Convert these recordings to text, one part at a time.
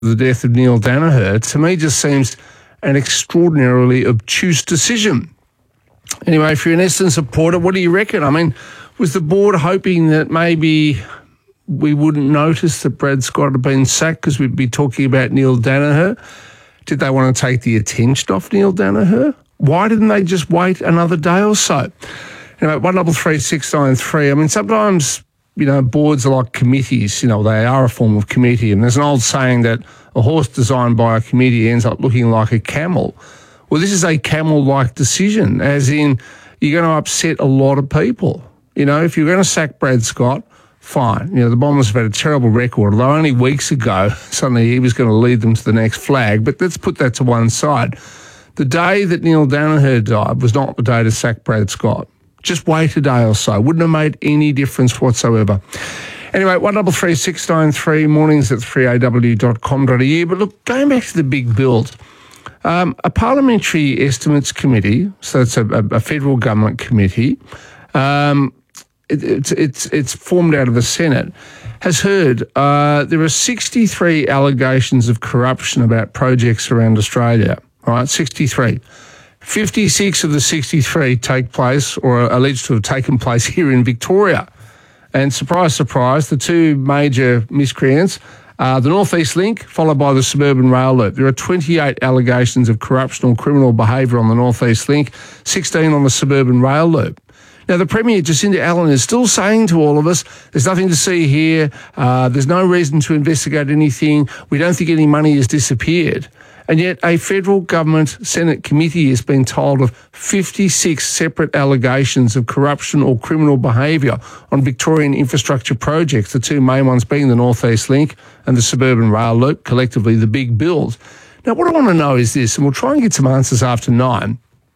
the death of Neil Danaher, to me just seems an extraordinarily obtuse decision. Anyway, if you're an Essendon supporter, what do you reckon? I mean, was the board hoping that maybe we wouldn't notice that Brad Scott had been sacked because we'd be talking about Neil Danaher? Did they want to take the attention off Neil Danaher? Why didn't they just wait another day or so? Anyway, 133693. I mean, sometimes, boards are like committees. They are a form of committee. And there's an old saying that a horse designed by a committee ends up looking like a camel. Well, this is a camel-like decision, as in you're going to upset a lot of people. If you're going to sack Brad Scott, fine. The Bombers have had a terrible record, although only weeks ago suddenly he was going to lead them to the next flag. But let's put that to one side. The day that Neil Danaher died was not the day to sack Brad Scott. Just wait a day or so. Wouldn't have made any difference whatsoever. Anyway, 133693, mornings at 3aw.com.au. But look, going back to the big build, a parliamentary estimates committee, so it's a federal government committee, it's formed out of the Senate, has heard there are 63 allegations of corruption about projects around Australia. All right, 63. 56 of the 63 take place or are alleged to have taken place here in Victoria. And surprise, surprise, the two major miscreants are the North East Link, followed by the Suburban Rail Loop. There are 28 allegations of corruption or criminal behaviour on the North East Link, 16 on the Suburban Rail Loop. Now, the Premier, Jacinda Allen, is still saying to all of us, there's nothing to see here, there's no reason to investigate anything, we don't think any money has disappeared. And yet a federal government Senate committee has been told of 56 separate allegations of corruption or criminal behaviour on Victorian infrastructure projects, the two main ones being the North East Link and the Suburban Rail Loop, collectively the big build. Now, what I want to know is this, and we'll try and get some answers after 9.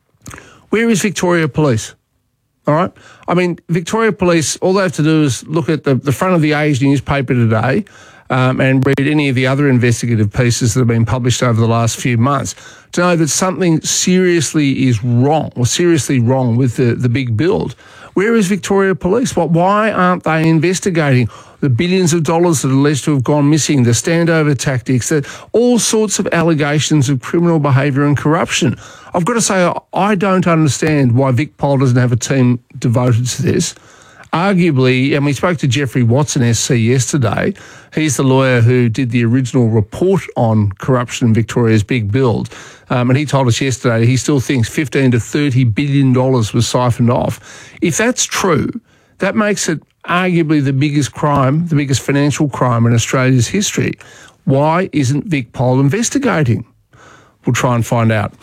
Where is Victoria Police? All right? I mean, Victoria Police, all they have to do is look at the front of the Age newspaper today and read any of the other investigative pieces that have been published over the last few months to know that something seriously is wrong or seriously wrong with the big build. Where is Victoria Police? Why aren't they investigating the billions of dollars that are alleged to have gone missing, the standover tactics, all sorts of allegations of criminal behaviour and corruption? I've got to say, I don't understand why VicPol doesn't have a team devoted to this. Arguably, and we spoke to Jeffrey Watson, SC, yesterday. He's the lawyer who did the original report on corruption in Victoria's big build. And he told us yesterday he still thinks $15 to $30 billion was siphoned off. If that's true, that makes it arguably the biggest crime, the biggest financial crime in Australia's history. Why isn't VicPol investigating? We'll try and find out.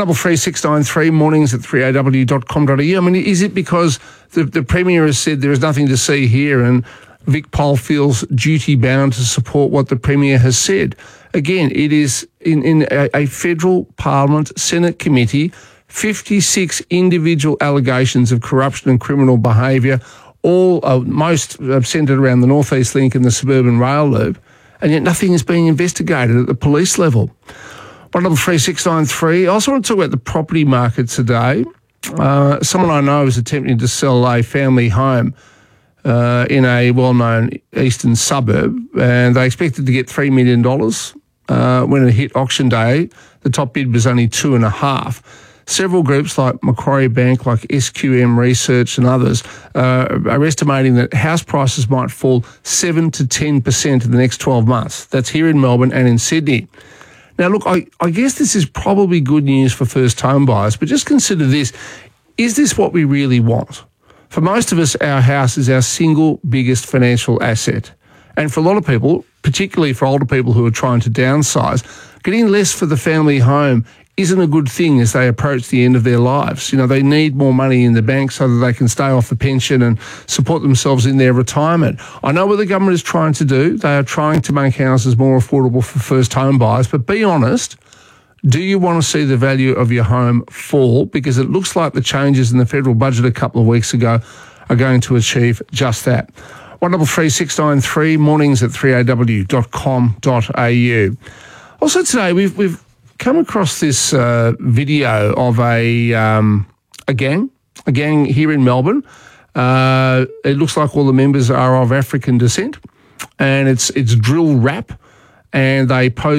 133693, mornings at 3aw.com.au. I mean, is it because the Premier has said there is nothing to see here and VicPol feels duty-bound to support what the Premier has said? Again, it is in a federal Parliament Senate committee, 56 individual allegations of corruption and criminal behaviour, all most centred around the North East Link and the Suburban Rail Loop, and yet nothing is being investigated at the police level. 133693. I also want to talk about the property market today. Someone I know is attempting to sell a family home in a well-known eastern suburb, and they expected to get $3 million. When it hit auction day, the top bid was only 2.5. Several groups like Macquarie Bank, like SQM Research and others are estimating that house prices might fall 7 to 10% in the next 12 months. That's here in Melbourne and in Sydney. Now, look, I guess this is probably good news for first home buyers, but just consider this. Is this what we really want? For most of us, our house is our single biggest financial asset. And for a lot of people, particularly for older people who are trying to downsize, getting less for the family home isn't a good thing as they approach the end of their lives. They need more money in the bank so that they can stay off the pension and support themselves in their retirement. I know what the government is trying to do. They are trying to make houses more affordable for first home buyers. But be honest, do you want to see the value of your home fall? Because it looks like the changes in the federal budget a couple of weeks ago are going to achieve just that. 133693, mornings at 3aw.com.au. Also today, we've come across this video of a gang here in Melbourne. It looks like all the members are of African descent, and it's drill rap. and they pose